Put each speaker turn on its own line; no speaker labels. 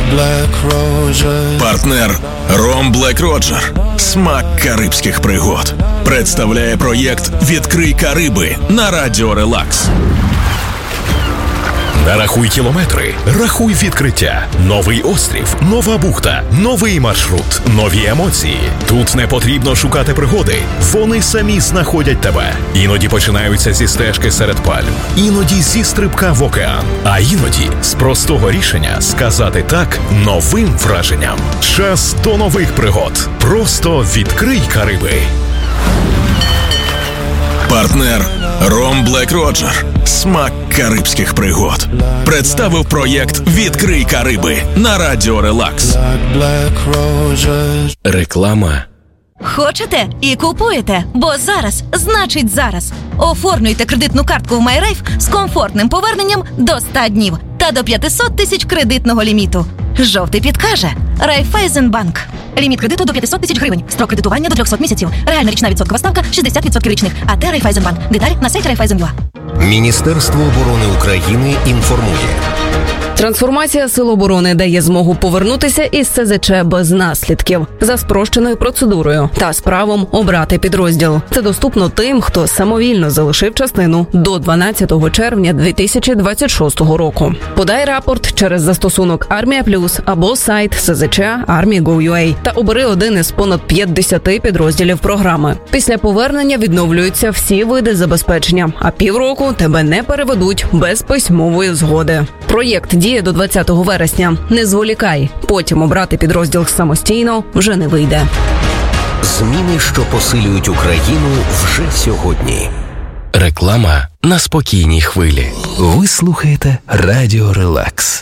Партнер Ром Блек Роджер. Смак карибських пригод. Представляє проєкт «Відкрий Кариби» на Радіо Релакс.
Нарахуй кілометри, рахуй відкриття. Новий острів, нова бухта, новий маршрут, нові емоції. Тут не потрібно шукати пригоди. Вони самі знаходять тебе. Іноді починаються зі стежки серед пальм, іноді зі стрибка в океан, а іноді з простого рішення сказати «так» новим враженням. Час до нових пригод. Просто відкрий Кариби.
Партнер Ром Блек Роджер. Смак карибських пригод. Представив проєкт «Відкрий Кариби» на Радіо Релакс.
Реклама.
Хочете і купуєте, бо зараз значить зараз. Оформлюйте кредитну картку в MyRafe з комфортним поверненням до 100 днів та до 500 тисяч кредитного ліміту. Жовтий підкаже Райфайзенбанк. Ліміт кредиту до 500 тисяч гривень. Строк кредитування до 300 місяців. Реальна річна відсоткова ставка 60% річних. АТ Райфайзенбанк. Деталі на сайті Райфайзен.ua.
Міністерство оборони України інформує.
Трансформація Сил оборони дає змогу повернутися із СЗЧ без наслідків, за спрощеною процедурою та з правом обрати підрозділ. Це доступно тим, хто самовільно залишив частину до 12 червня 2026 року. Подай рапорт через застосунок Армія Плюс або сайт СЗЧ Army.gov.ua та обери один із понад 50 підрозділів програми. Після повернення відновлюються всі види забезпечення, а півроку тебе не переведуть без письмової згоди. Проєкт діє до 20 вересня. Не зволікай. Потім обрати підрозділ самостійно вже не вийде.
Зміни, що посилюють Україну вже сьогодні.
Реклама на спокійній хвилі.
Ви слухаєте Радіо Релакс.